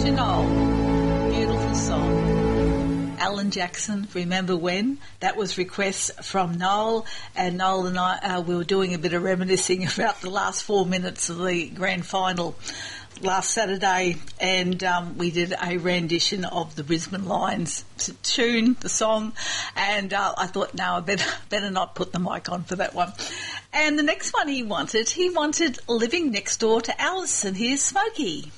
to Noel. Beautiful song. Alan Jackson, Remember When? That was requests from Noel, and Noel and I, we were doing a bit of reminiscing about the last 4 minutes of the grand final last Saturday, and we did a rendition of the Brisbane Lions to tune the song, and I thought, no, I better not put the mic on for that one. And the next one he wanted Living Next Door to Alice, and here's Smokey.